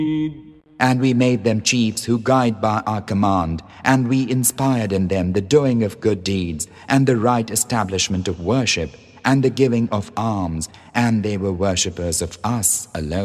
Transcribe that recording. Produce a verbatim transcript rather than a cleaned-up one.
And we made them chiefs who guide by our command, and we inspired in them the doing of good deeds, and the right establishment of worship, and the giving of alms, and they were worshippers of us alone.